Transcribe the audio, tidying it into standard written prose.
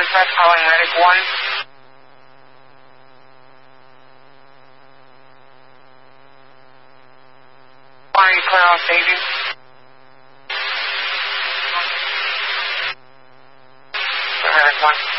Contact calling Medic 1. Why are you clear on staging? Medic 1.